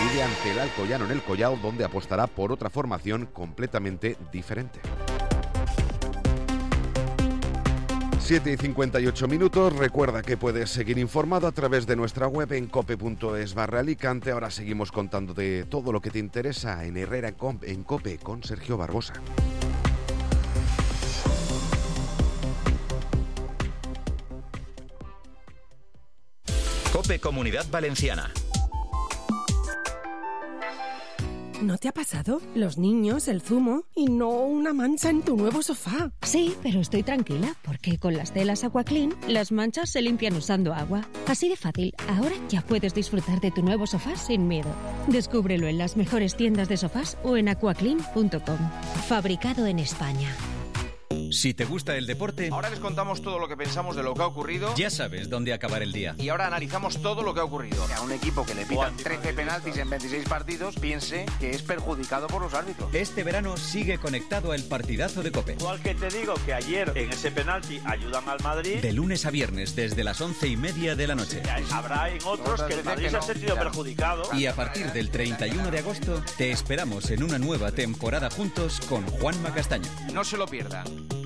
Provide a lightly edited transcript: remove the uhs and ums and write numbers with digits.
mide ante el Alcoyano en el Collao, donde apostará por otra formación completamente diferente. 7:58. Recuerda que puedes seguir informado a través de nuestra web en cope.es/Alicante. Ahora seguimos contándote todo lo que te interesa en Herrera en Cope con Sergio Barbosa. Cope Comunidad Valenciana. ¿No te ha pasado? Los niños, el zumo y no una mancha en tu nuevo sofá. Sí, pero estoy tranquila porque con las telas Aquaclean las manchas se limpian usando agua. Así de fácil, ahora ya puedes disfrutar de tu nuevo sofá sin miedo. Descúbrelo en las mejores tiendas de sofás o en aquaclean.com. Fabricado en España. Si te gusta el deporte, ahora les contamos todo lo que pensamos de lo que ha ocurrido. Ya sabes dónde acabar el día. Y ahora analizamos todo lo que ha ocurrido. Que a un equipo que le pitan 13 penaltis en 26 partidos piense que es perjudicado por los árbitros. Este verano sigue conectado al partidazo de Cope. Igual que te digo que ayer en ese penalti ayudan al Madrid. De lunes a viernes desde las 11:30 de la noche. Habrá en otros que el Madrid se ha sentido perjudicado. Y a partir del 31 de agosto te esperamos en una nueva temporada juntos con Juanma Castaño. No se lo pierdan.